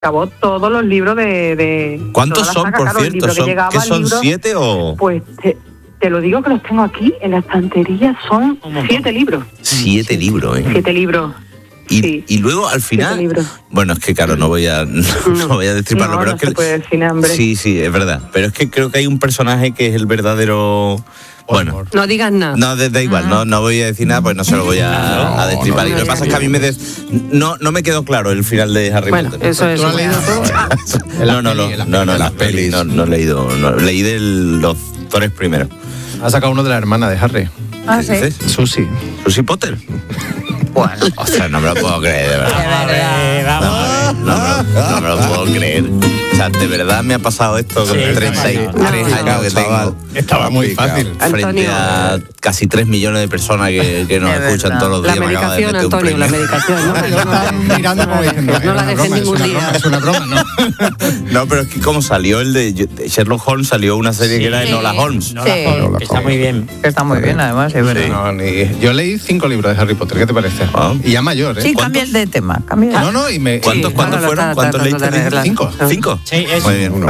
acabó todos los libros de ¿Cuántos son, por cierto? ¿Qué son, 7 o...? Pues te lo digo que los tengo aquí en la estantería, son 7 libros. 7 libros, ¿eh? 7 libros. Y luego al final, bueno, es que claro, no voy a destriparlo, pero no es que se puede decir hambre. Sí, es verdad, pero es que creo que hay un personaje que es el verdadero. Bueno, no digas nada. No, da igual, no voy a decir nada, pues no se lo voy a destripar. Y lo que pasa es que a mí no me quedó claro el final de Harry Potter. Eso es. ¿Tú has leído todo? No, las pelis. No he leído, leí de los 3 primeros. Ha sacado uno de la hermana de Harry. ¿Sí? Susie Potter. Bueno. Ostras, no me lo puedo creer, de verdad. No me lo puedo creer. O sea, de verdad me ha pasado esto con 33 años que tengo. Estaba muy fácil. Frente a casi 3 millones de personas que nos escuchan todos los días. La medicación, Antonio, la medicación, ¿no? Mirando como diciendo, no la dejes ningún día. Es una broma, ¿no? No, pero es que como salió el de Sherlock Holmes, salió una serie que era de Nola Holmes. Que está muy bien. Está muy bien, además, es verdad. Yo leí 5 libros de Harry Potter, ¿qué te parece? Y ya mayor, ¿eh? Sí, cambia el de tema. ¿Cuántos fueron? ¿Cuántos leíste? 5. Sí, es muy bien.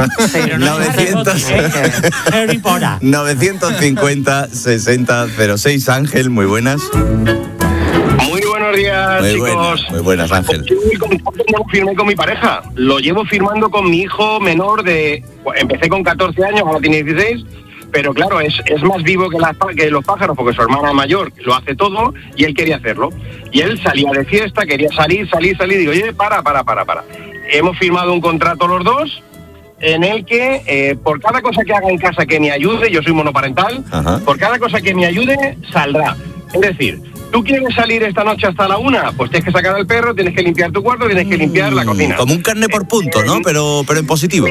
950 60 06. Ángel, muy buenas. Muy buenos días, chicos. Muy buenas, Ángel. Yo firmé con mi pareja. Lo llevo firmando con mi hijo menor de... Empecé con 14 años, ahora tiene 16. Pero claro, es más vivo que los pájaros, porque su hermana mayor lo hace todo y él quería hacerlo. Y él salía de fiesta, quería salir. Digo, oye, para. Hemos firmado un contrato los dos, en el que por cada cosa que haga en casa que me ayude, yo soy monoparental, por cada cosa que me ayude, saldrá. Es decir, ¿tú quieres salir esta noche hasta la 1? Pues tienes que sacar al perro, tienes que limpiar tu cuarto, tienes que limpiar la cocina. Como un carné por punto, ¿no? Pero en positivo.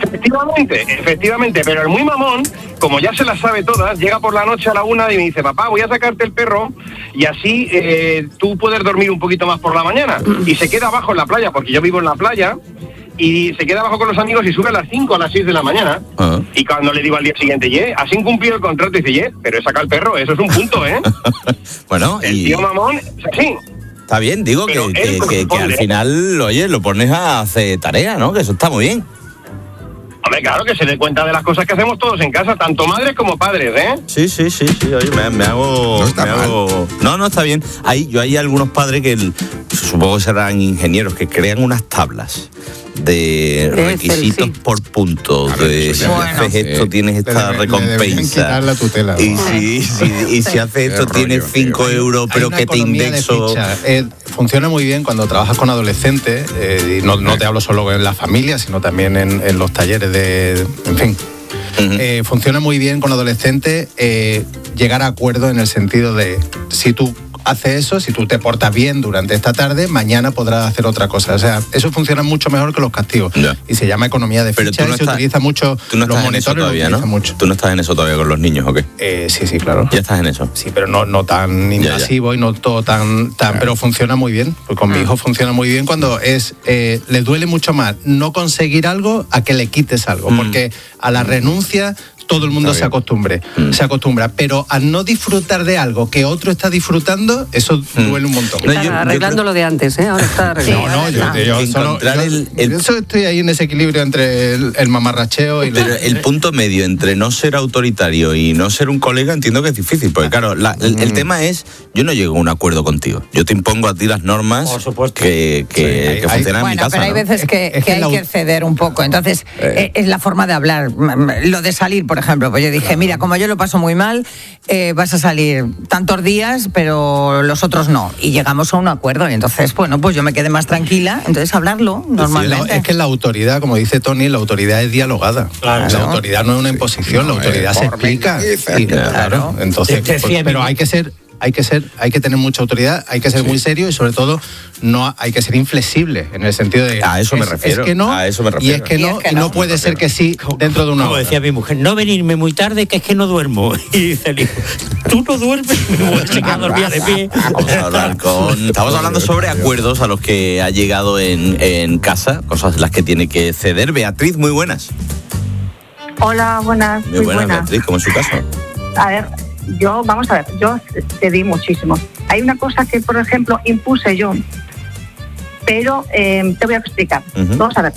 Efectivamente, pero el muy mamón, como ya se las sabe todas, llega por la noche a la 1 y me dice, papá, voy a sacarte el perro y así tú puedes dormir un poquito más por la mañana. Y se queda abajo en la playa, porque yo vivo en la playa, y se queda abajo con los amigos y sube a las 5 a las 6 de la mañana. Y cuando le digo al día siguiente, has incumplido el contrato, dice, pero he sacado el perro, eso es un punto, ¿eh? Bueno, el tío mamón es así. Está bien, digo que al final, oye, lo pones a hacer tarea, ¿no? Que eso está muy bien. Hombre, claro, que se dé cuenta de las cosas que hacemos todos en casa, tanto madres como padres, ¿eh? Sí, oye, me hago... No, está bien. Hay algunos padres que supongo que serán ingenieros, que crean unas tablas de requisitos por puntos, de si haces esto tienes esta recompensa, la tutela, ¿no? y si haces esto tienes 5 euros, pero que te indexo. Funciona muy bien cuando trabajas con adolescentes, y no te hablo solo en la familia, sino también en los talleres en fin. Funciona muy bien con adolescentes llegar a acuerdos en el sentido de, si tú haces eso, si tú te portas bien durante esta tarde, mañana podrás hacer otra cosa. O sea, eso funciona mucho mejor que los castigos. Y se llama economía de ficha y se utiliza mucho. Tú no estás en eso todavía, ¿no? Mucho. Tú no estás en eso todavía con los niños, ¿o qué? Sí, claro. ¿Ya estás en eso? Sí, pero no tan invasivo y no todo tan pero funciona muy bien. Pues con mi hijo funciona muy bien cuando le duele mucho más no conseguir algo a que le quites algo. Porque a la renuncia todo el mundo se acostumbra, pero al no disfrutar de algo que otro está disfrutando, eso duele un montón. Está arreglando lo de antes, ¿eh? Ahora está arreglando. Yo estoy ahí en ese equilibrio entre el mamarracheo y... Pero el punto medio entre no ser autoritario y no ser un colega, entiendo que es difícil, porque claro, el tema es, yo no llego a un acuerdo contigo, yo te impongo a ti las normas que funcionan en mi casa. Pero hay veces que hay que ceder un poco, entonces es la forma de hablar. Lo de salir, por ejemplo, pues yo dije, mira, como yo lo paso muy mal, vas a salir tantos días, pero los otros no. Y llegamos a un acuerdo, y entonces, bueno, pues yo me quedé más tranquila, entonces hablarlo normalmente. Es que la autoridad, como dice Tony, la autoridad es dialogada. Claro. La autoridad no es una imposición, la autoridad se explica. Claro. Entonces, pero hay que tener mucha autoridad, hay que ser muy serio y sobre todo no hay que ser inflexible en el sentido de a eso me refiero. Es que no, y es que no, y no puede ser que sí dentro de una hora. Como decía mi mujer, no venirme muy tarde, que es que no duermo. Y dice el hijo, tú no duermes, se queda dormida de pie. Estamos hablando sobre acuerdos a los que ha llegado en casa, cosas en las que tiene que ceder. Beatriz, muy buenas. Hola, buenas. Muy buenas, Beatriz, ¿cómo es su caso? A ver, yo cedí muchísimo. Hay una cosa que, por ejemplo, impuse yo, pero te voy a explicar. Vamos a ver.